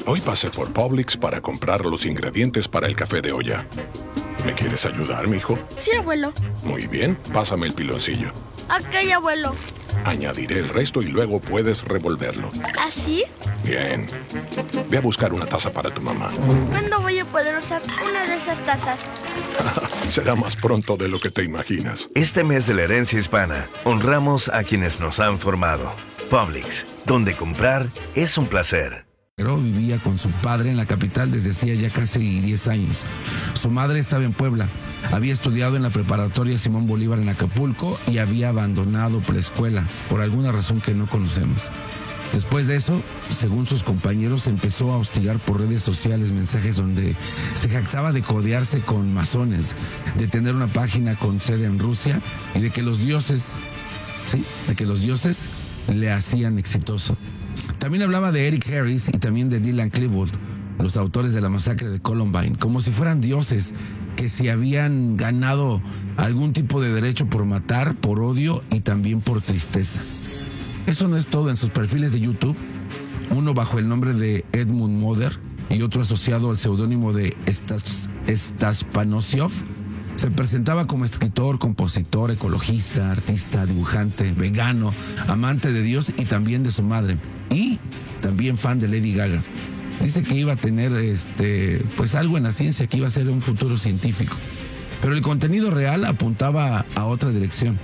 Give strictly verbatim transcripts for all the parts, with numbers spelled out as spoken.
Hoy pasé por Publix para comprar los ingredientes para el café de olla. ¿Me quieres ayudar, mijo? Sí, abuelo. Muy bien, pásame el piloncillo. Ok, abuelo. Añadiré el resto y luego puedes revolverlo. ¿Así? Bien. Ve a buscar una taza para tu mamá. ¿Cuándo voy a poder usar una de esas tazas? Será más pronto de lo que te imaginas. Este mes de la herencia hispana, honramos a quienes nos han formado. Publix, donde comprar es un placer. Pero vivía con su padre en la capital desde hacía ya casi diez años. Su madre estaba en Puebla. Había estudiado en la preparatoria Simón Bolívar en Acapulco y había abandonado la escuela por alguna razón que no conocemos. Después de eso, según sus compañeros, empezó a hostigar por redes sociales mensajes donde se jactaba de codearse con masones, de tener una página con sede en Rusia y de que los dioses, sí, de que los dioses le hacían exitoso. También hablaba de Eric Harris y también de Dylan Klebold, los autores de la masacre de Columbine, como si fueran dioses que se habían ganado algún tipo de derecho por matar, por odio y también por tristeza. Eso no es todo. En sus perfiles de YouTube, uno bajo el nombre de Edmund Moder y otro asociado al seudónimo de Stas, Stas Panosiov, se presentaba como escritor, compositor, ecologista, artista, dibujante, vegano, amante de Dios y también de su madre, y también fan de Lady Gaga. Dice que iba a tener este, pues algo en la ciencia, que iba a ser un futuro científico. Pero el contenido real apuntaba a otra dirección.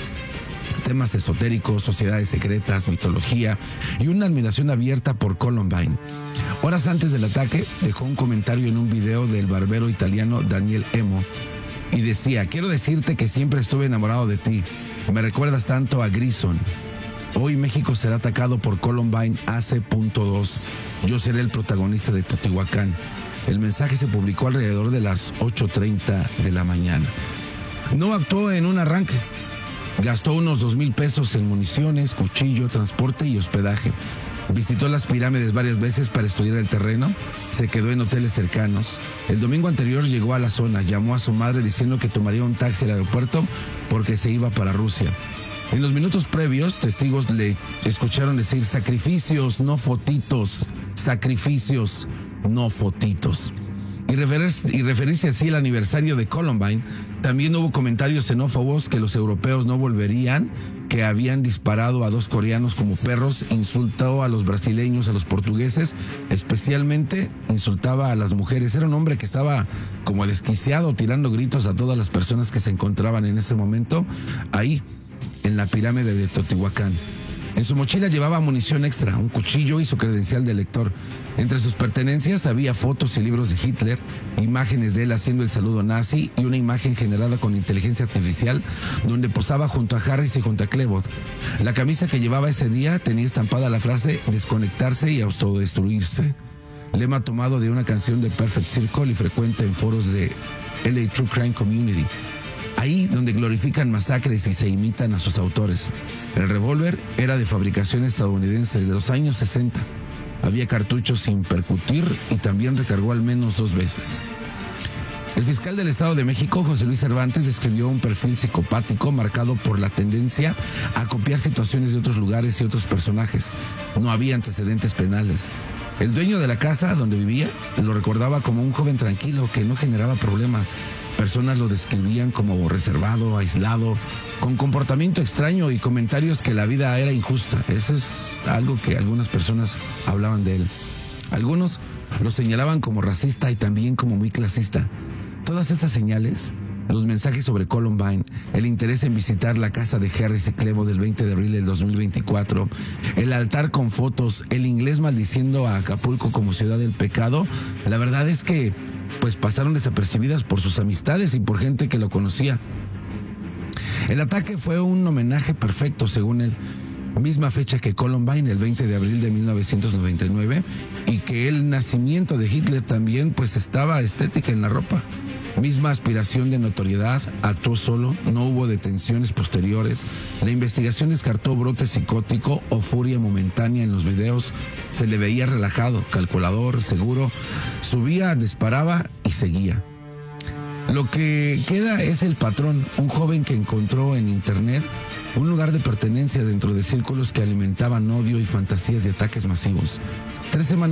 Temas esotéricos, sociedades secretas, mitología y una admiración abierta por Columbine. Horas antes del ataque, dejó un comentario en un video del barbero italiano Daniel Emo y decía: quiero decirte que siempre estuve enamorado de ti. Me recuerdas tanto a Grison. Hoy México será atacado por Columbine A C dos. Yo seré el protagonista de Teotihuacán. El mensaje se publicó alrededor de las ocho treinta de la mañana. No actuó en un arranque. Gastó unos dos mil pesos en municiones, cuchillo, transporte y hospedaje. Visitó las pirámides varias veces para estudiar el terreno. Se quedó en hoteles cercanos. El domingo anterior llegó a la zona. Llamó a su madre diciendo que tomaría un taxi al aeropuerto porque se iba para Rusia. En los minutos previos, testigos le escucharon decir: sacrificios, no fotitos. Sacrificios, no fotitos. Y, referir, y referirse así al aniversario de Columbine. También hubo comentarios xenófobos que los europeos no volverían, que habían disparado a dos coreanos como perros, insultó a los brasileños, a los portugueses, especialmente insultaba a las mujeres. Era un hombre que estaba como desquiciado, tirando gritos a todas las personas que se encontraban en ese momento ahí, en la pirámide de Teotihuacán. En su mochila llevaba munición extra, un cuchillo y su credencial de lector. Entre sus pertenencias había fotos y libros de Hitler, imágenes de él haciendo el saludo nazi y una imagen generada con inteligencia artificial donde posaba junto a Harris y junto a Klebold. La camisa que llevaba ese día tenía estampada la frase desconectarse y autodestruirse, lema tomado de una canción de Perfect Circle y frecuente en foros de L A True Crime Community. Ahí donde glorifican masacres y se imitan a sus autores. El revólver era de fabricación estadounidense de los años sesenta. Había cartuchos sin percutir y también recargó al menos dos veces. El fiscal del Estado de México, José Luis Cervantes, describió un perfil psicopático marcado por la tendencia a copiar situaciones de otros lugares y otros personajes. No había antecedentes penales. El dueño de la casa donde vivía lo recordaba como un joven tranquilo que no generaba problemas. Personas lo describían como reservado, aislado, con comportamiento extraño y comentarios que la vida era injusta. Eso es algo que algunas personas hablaban de él. Algunos lo señalaban como racista y también como muy clasista. Todas esas señales, los mensajes sobre Columbine, el interés en visitar la casa de Harris y Klebold del veinte de abril del dos mil veinticuatro, el altar con fotos, el inglés maldiciendo a Acapulco como ciudad del pecado, la verdad es que pues pasaron desapercibidas por sus amistades y por gente que lo conocía. El ataque fue un homenaje perfecto, según él. Misma fecha que Columbine, el veinte de abril de mil novecientos noventa y nueve, y que el nacimiento de Hitler también pues estaba estética en la ropa. Misma aspiración de notoriedad, actuó solo, no hubo detenciones posteriores. La investigación descartó brote psicótico o furia momentánea en los videos. Se le veía relajado, calculador, seguro. Subía, disparaba y seguía. Lo que queda es el patrón, un joven que encontró en internet un lugar de pertenencia dentro de círculos que alimentaban odio y fantasías de ataques masivos. Tres semanas